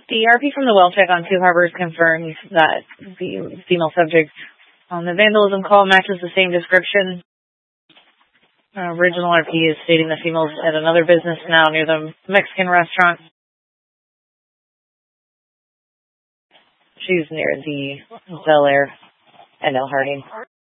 The RP from the well check on Two Harbors confirms that the female subject on the vandalism call matches the same description. Original RP is stating the female's at another business now near the Mexican restaurant. She's near the Bel Air and El Harding.